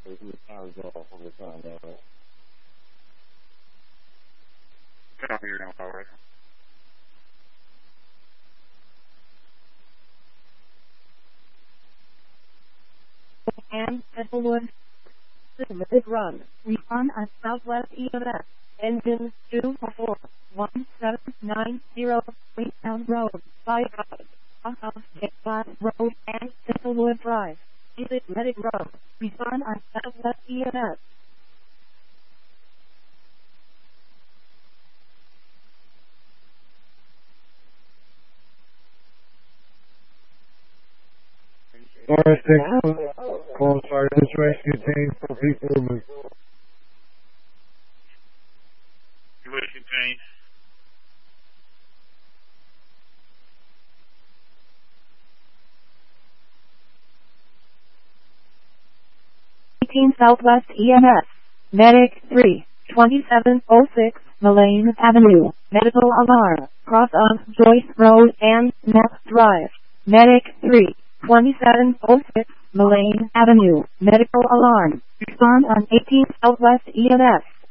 And Evelyn. Limited run. Refund at Southwest EMS. Engine 2441790 Freetown Road. Bypass. House Road and Thistlewood Drive. Visit Medic Road. Refund at Southwest EMS. R6 qualified this rescue team for people movement. Rescue team. Southwest EMS. Medic 3, 2706 Mullane Avenue. Medical alarm. Cross on Joyce Road and Knapp Drive. Medic 3, 2706 Mullane Avenue. Medical alarm. Respond on 18 Southwest EMS.